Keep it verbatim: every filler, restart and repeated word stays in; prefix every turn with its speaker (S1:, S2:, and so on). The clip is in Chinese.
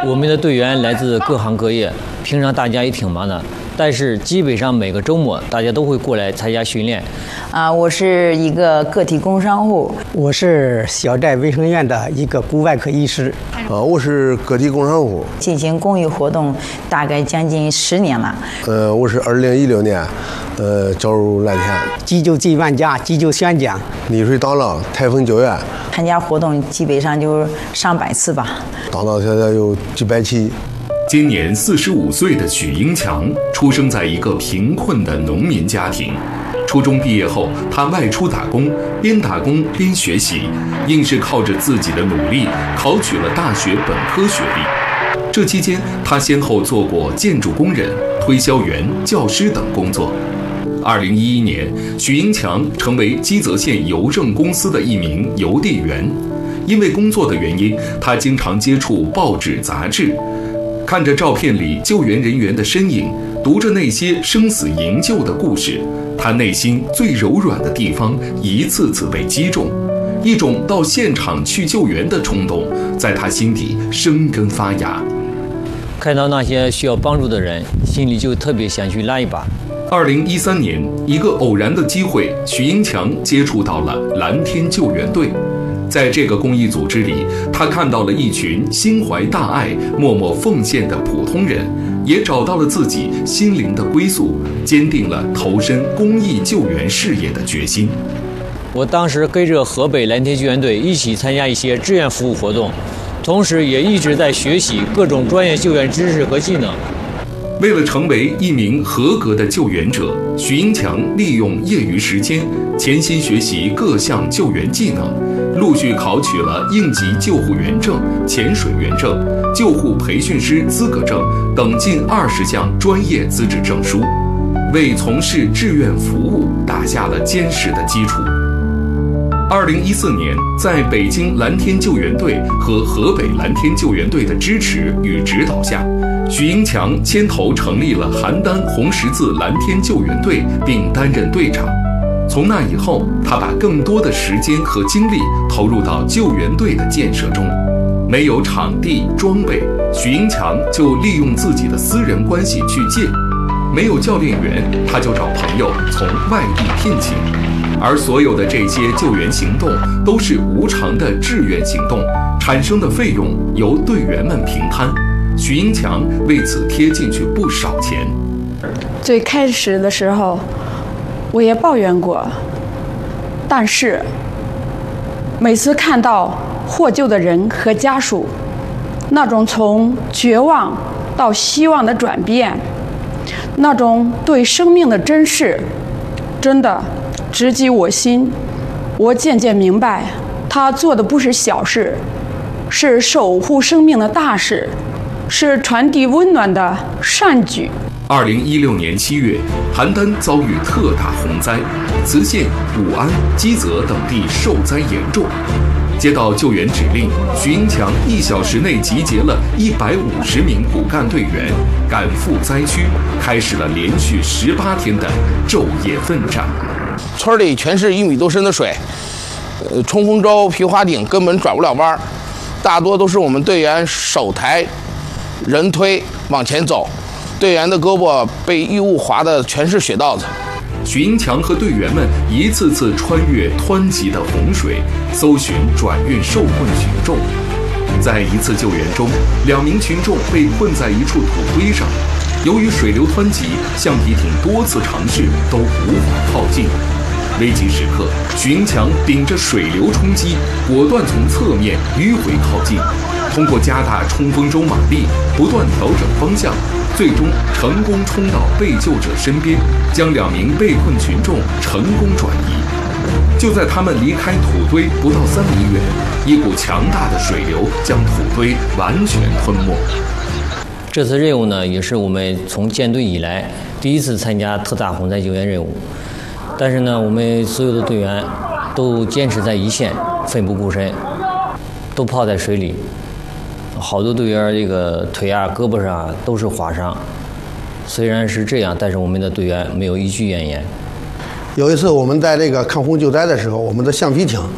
S1: 我们的队员来自各行各业，平常大家也挺忙的，但是基本上每个周末大家都会过来参加训练。
S2: 啊，我是一个个体工商户，
S3: 我是小寨卫生院的一个骨外科医师。
S4: 啊，我是个体工商户，
S2: 进行公益活动大概将近十年了。
S4: 呃，我是二零一六年，呃，加入蓝天
S3: 急救进万家，急救宣讲，
S4: 溺水挡浪，台风救援。
S2: 参加活动基本上就上百次吧，
S4: 当到现在有几百起。
S5: 今年四十五岁的许英强出生在一个贫困的农民家庭。初中毕业后，他外出打工，边打工边学习，硬是靠着自己的努力考取了大学本科学历。这期间，他先后做过建筑工人、推销员、教师等工作。二零一一年，许英强成为基泽县邮政公司的一名邮递员。因为工作的原因，他经常接触报纸杂志，看着照片里救援人员的身影，读着那些生死营救的故事，他内心最柔软的地方一次次被击中，一种到现场去救援的冲动在他心底生根发芽。
S1: 看到那些需要帮助的人，心里就特别想去拉一把。
S5: 二零一三年，一个偶然的机会，许英强接触到了蓝天救援队。在这个公益组织里，他看到了一群心怀大爱、默默奉献的普通人，也找到了自己心灵的归宿，坚定了投身公益救援事业的决心。
S1: 我当时跟着河北蓝天救援队一起参加一些志愿服务活动，同时也一直在学习各种专业救援知识和技能。
S5: 为了成为一名合格的救援者，许英强利用业余时间潜心学习各项救援技能，陆续考取了应急救护员证、潜水员证、救护培训师资格证等近二十项专业资质证书，为从事志愿服务打下了坚实的基础。二零一四年，在北京蓝天救援队和河北蓝天救援队的支持与指导下，许英强牵头成立了邯郸红十字蓝天救援队，并担任队长。从那以后，他把更多的时间和精力投入到救援队的建设中。没有场地装备，许英强就利用自己的私人关系去借；没有教练员，他就找朋友从外地聘请。而所有的这些救援行动都是无偿的志愿行动，产生的费用由队员们平摊。许英强为此贴进去不少钱。
S6: 最开始的时候，我也抱怨过，但是每次看到获救的人和家属那种从绝望到希望的转变，那种对生命的珍视，真的直击我心。我渐渐明白，他做的不是小事，是守护生命的大事，是传递温暖的善举。
S5: 二零一六年七月，邯郸遭遇特大洪灾，磁县、武安、基泽等地受灾严重。接到救援指令，许英强一小时内集结了一百五十名骨干队员，赶赴灾区，开始了连续十八天的昼夜奋战。
S7: 村里全是一米多深的水，呃，冲锋舟、皮划艇根本转不了弯，大多都是我们队员手抬、人推往前走。队员的胳膊被异物划的全是血道子。
S5: 许英强和队员们一次次穿越湍急的洪水，搜寻转运受困群众。在一次救援中，两名群众被困在一处土堆上，由于水流湍急，橡皮艇多次尝试都无法靠近。危急时刻，许英强顶着水流冲击，果断从侧面迂回靠近，通过加大冲锋舟马力，不断调整方向，最终成功冲到被救者身边，将两名被困群众成功转移。就在他们离开土堆不到三米远，一股强大的水流将土堆完全吞没。
S1: 这次任务呢，也是我们从建队以来第一次参加特大洪灾救援任务。但是呢，我们所有的队员都坚持在一线，奋不顾身，都泡在水里。好多队员这个腿啊、胳膊上啊都是划伤。虽然是这样，但是我们的队员没有一句怨言。
S4: 有一次我们在这个抗洪救灾的时候，我们的橡皮艇